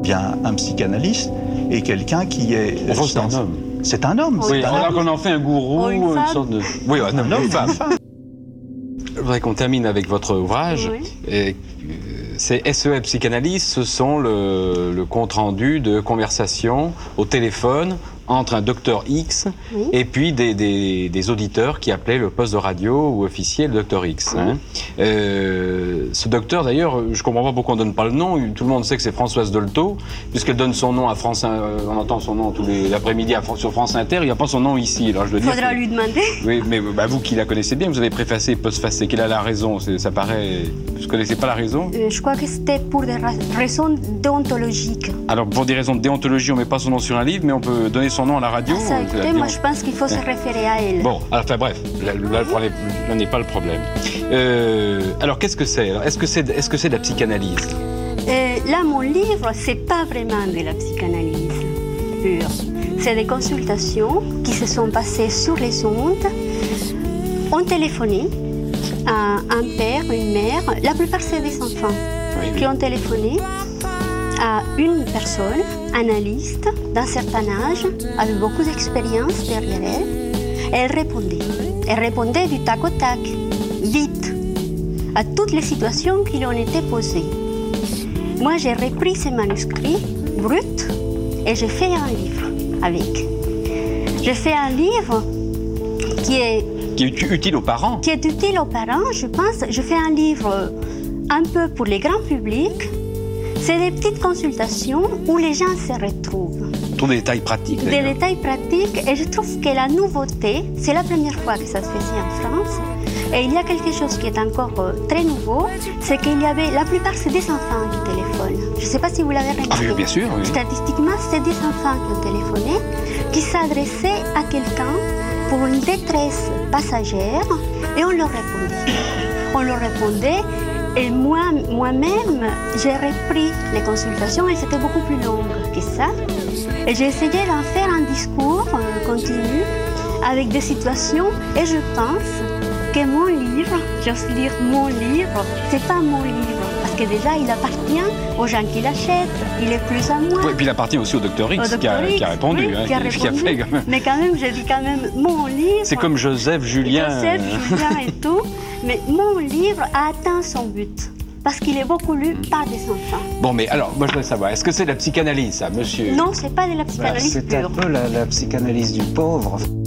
bien un psychanalyste est quelqu'un qui est... Enfin, c'est un homme. C'est un homme. Oui, alors qu'on en fait un gourou, une sorte de... Oui, un homme, une femme. Je voudrais qu'on termine avec votre ouvrage. Oui. C'est SEL Psychanalyse, ce sont le compte-rendu de conversations au téléphone entre un docteur X et puis des auditeurs qui appelaient le poste de radio ou officier le docteur X. Hein. Ce docteur, d'ailleurs, je ne comprends pas pourquoi on ne donne pas le nom. Tout le monde sait que c'est Françoise Dolto, puisqu'elle donne son nom à France... on entend son nom tous les après-midi sur France Inter. Il n'y a pas son nom ici. Alors, je dois dire Faudra lui demander. Oui, mais vous qui la connaissez bien, vous avez préfacé, postfacé, qu'elle a la raison. Ça paraît... Vous ne connaissez pas la raison? Je crois que c'était pour des raisons déontologiques. Alors, pour des raisons de déontologie, on ne met pas son nom sur un livre, mais on peut donner son nom à la radio. Ça, écoutez, moi je pense qu'il faut se référer à elle. Bon, enfin bref, là n'est pas le problème. Alors qu'est-ce que c'est? Est-ce que c'est de la psychanalyse? Là, mon livre, c'est pas vraiment de la psychanalyse pure. C'est des consultations qui se sont passées sur les ondes. On téléphonait à un père, une mère, la plupart c'est des enfants qui ont téléphoné à une personne, analyste, d'un certain âge, avec beaucoup d'expérience derrière elle, et elle répondait. Elle répondait du tac au tac, vite, à toutes les situations qui lui ont été posées. Moi, j'ai repris ces manuscrits bruts et j'ai fait un livre avec. J'ai fait un livre qui est utile aux parents. Qui est utile aux parents, je pense. Je fais un livre un peu pour les grands publics. C'est des petites consultations où les gens se retrouvent. Tous des détails pratiques. Des détails pratiques. Et je trouve que la nouveauté, c'est la première fois que ça se faisait en France. Et il y a quelque chose qui est encore très nouveau, c'est qu'il y avait, la plupart c'est des enfants qui téléphonent. Je ne sais pas si vous l'avez remarqué. Ah oui, bien sûr. Oui. Statistiquement, c'est des enfants qui ont téléphoné, qui s'adressaient à quelqu'un pour une détresse passagère et on leur répondait. On leur répondait. Et moi-même, j'ai repris les consultations et c'était beaucoup plus long que ça. Et j'ai essayé d'en faire un discours continu avec des situations. Et je pense que mon livre, j'ose dire mon livre, c'est pas mon livre. Parce que déjà, il appartient aux gens qui l'achètent. Il est plus à moi. Oui, et puis il appartit aussi au docteur X, qui a répondu. Oui, qui a fait quand même. Mais quand même, je dis quand même mon livre. C'est comme Joseph, Julien. Julien et tout. Mais mon livre a atteint son but. Parce qu'il est beaucoup lu par des enfants. Bon, mais alors, moi je voudrais savoir, est-ce que c'est de la psychanalyse, ça, monsieur? Non, c'est pas de la psychanalyse c'est pure. un peu la psychanalyse du pauvre.